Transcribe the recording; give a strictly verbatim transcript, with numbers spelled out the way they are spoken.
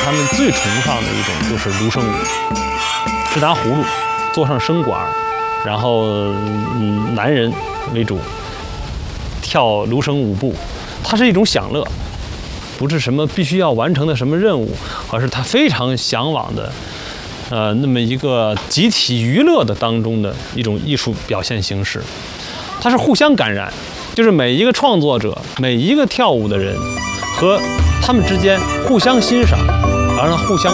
他们最崇尚的一种就是芦笙舞，是拿葫芦做上笙管，然后嗯男人为主跳芦笙舞步，它是一种享乐，不是什么必须要完成的什么任务，而是他非常向往的。呃，那么一个集体娱乐的当中的一种艺术表现形式，它是互相感染，就是每一个创作者、每一个跳舞的人和他们之间互相欣赏，而互相。